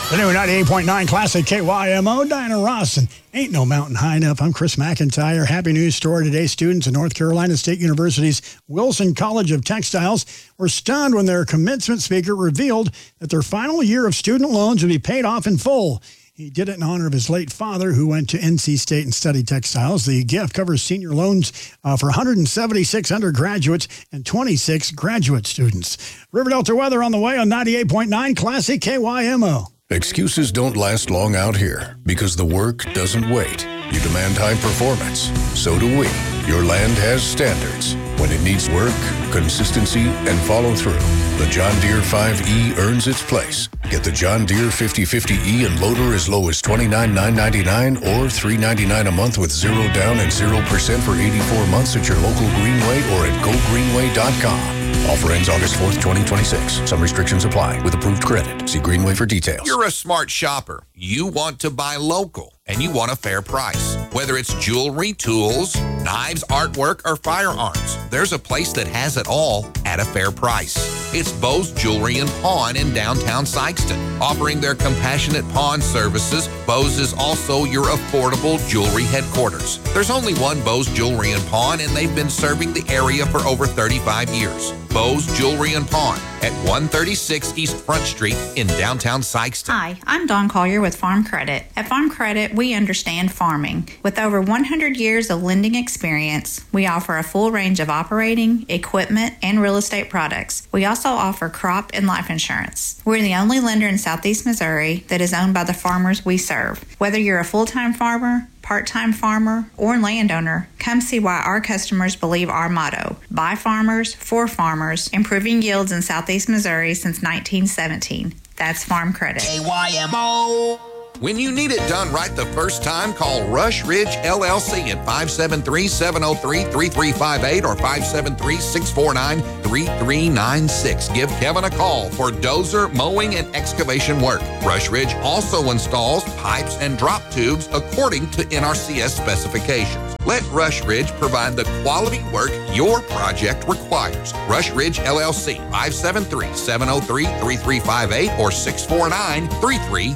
The new 98.9 Classic KYMO, Diana Ross, and Ain't No Mountain High Enough. I'm Chris McIntyre. Happy news story today. Students at North Carolina State University's Wilson College of Textiles were stunned when their commencement speaker revealed that their final year of student loans would be paid off in full. He did it in honor of his late father, who went to NC State and studied textiles. The gift covers senior loans for 176 undergraduates and 26 graduate students. River Delta weather on the way on 98.9 Classic KYMO. Excuses don't last long out here because the work doesn't wait. You demand high performance. So do we. Your land has standards. When it needs work, consistency, and follow through, the John Deere 5E earns its place. Get the John Deere 5050E and loader as low as $29,999 or $399 a month with 0 down and 0% for 84 months at your local Greenway or at gogreenway.com. Offer ends August 4th, 2026. Some restrictions apply with approved credit. See Greenway for details. You're a smart shopper. You want to buy local, and you want a fair price. Whether it's jewelry, tools, knives, artwork, or firearms, there's a place that has it all at a fair price. It's Bo's Jewelry and Pawn in downtown Sikeston. Offering their compassionate pawn services, Bo's is also your affordable jewelry headquarters. There's only one Bo's Jewelry and Pawn, and they've been serving the area for over 35 years. Bo's Jewelry and Pawn at 136 East Front Street in downtown Sikeston. Hi, I'm Dawn Collier with Farm Credit. At Farm Credit, we understand farming. With over 100 years of lending experience, we offer a full range of operating, equipment, and real estate products. We also offer crop and life insurance. We're the only lender in Southeast Missouri that is owned by the farmers we serve. Whether you're a full-time farmer, part-time farmer, or landowner, come see why our customers believe our motto, by farmers, for farmers, improving yields in Southeast Missouri since 1917. That's Farm Credit. KYMO. When you need it done right the first time, call Rush Ridge LLC at 573-703-3358 or 573-649-3396. Give Kevin a call for dozer, mowing, and excavation work. Rush Ridge also installs pipes and drop tubes according to NRCS specifications. Let Rush Ridge provide the quality work your project requires. Rush Ridge LLC, 573-703-3358 or 649-3396.